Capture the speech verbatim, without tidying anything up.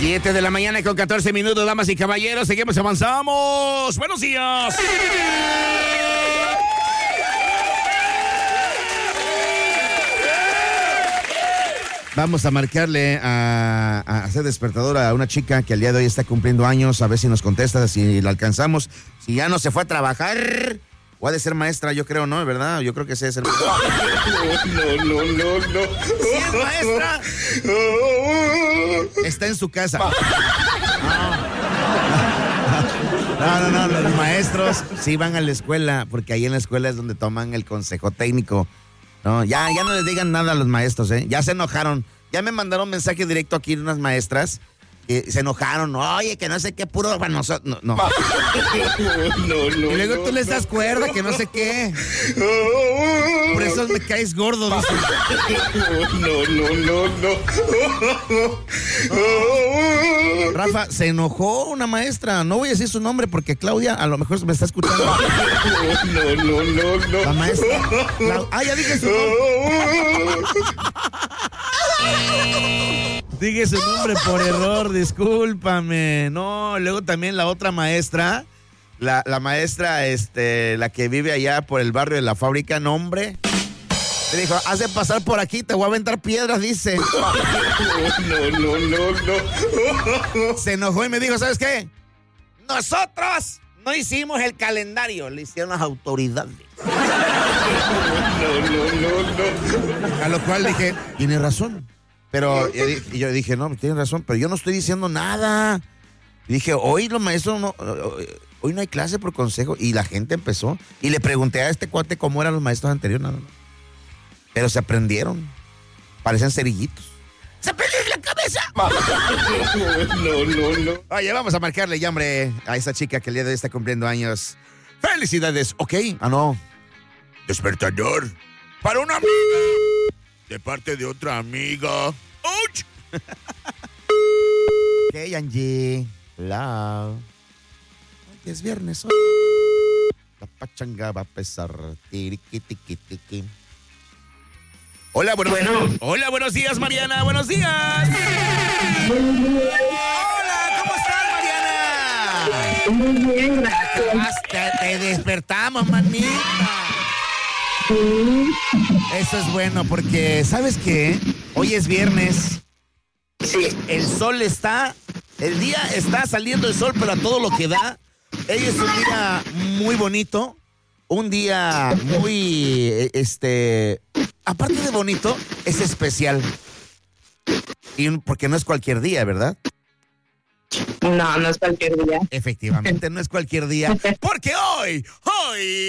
siete de la mañana con catorce minutos, damas y caballeros. Seguimos, avanzamos. Buenos días. Vamos a marcarle a, a hacer despertador a una chica que al día de hoy está cumpliendo años. A ver si nos contesta, si la alcanzamos. Si ya no se fue a trabajar, o ha de ser maestra, yo creo, ¿no? ¿Verdad? Yo creo que sí es el... No, no, no, no, no. ¿Sí es maestra? Está en su casa. No, no, no, los maestros sí van a la escuela, porque ahí en la escuela es donde toman el consejo técnico. No, ya, ya no les digan nada a los maestros, ¿eh? Ya se enojaron. Ya me mandaron mensaje directo aquí unas maestras que se enojaron. Oye, que no sé qué, puro... Bueno, nosotros, no, no. No, no, Y luego no, tú les das no, cuerda, que no sé qué. Por eso me caes gordo, dice. No, no, no, no. Rafa, se enojó una maestra. No voy a decir su nombre porque Claudia a lo mejor me está escuchando. No, no, no, no. La maestra. Clau- ah, ya dije su nombre. Dije su nombre por error, discúlpame. No, luego también la otra maestra, la, la maestra, este, la que vive allá por el barrio de la fábrica, nombre. Le dijo, haz de pasar por aquí, te voy a aventar piedras, dice. No, no, no, no. Se enojó y me dijo, ¿sabes qué? Nosotros no hicimos el calendario, le hicieron las autoridades. No, no, no, no. A lo cual dije, tiene razón. Pero yo dije, yo dije, no, tiene razón, pero yo no estoy diciendo nada. Y dije, hoy los maestros no, hoy no hay clase por consejo. Y la gente empezó. Y le pregunté a este cuate cómo eran los maestros anteriores, nada más. Pero se aprendieron. Parecen cerillitos. ¡Se perdió la cabeza! No, no, no. Oye, vamos a marcarle ya, hombre, a esa chica que el día de hoy está cumpliendo años. ¡Felicidades! Ok. Ah, no. Despertador. Para una amiga. De parte de otra amiga. ¡Auch! Ok, Angie. Hola. Hoy es viernes. Hoy. La pachanga va a pesar. Tiriqui, tiqui, tiqui. Hola, buenos Bueno. Hola, buenos días, Mariana. Buenos días. Hola, ¿cómo estás, Mariana? Muy bien, gracias. Te, te despertamos, manita. Sí, Eso es bueno porque, ¿sabes qué? Hoy es viernes. sí. El sol está, el día está saliendo el sol, pero a todo lo que da. Hoy es un día muy bonito, un día muy, este, aparte de bonito, es especial. Y un- porque no es cualquier día, ¿verdad? No, no es cualquier día. Efectivamente, no es cualquier día, porque hoy, hoy...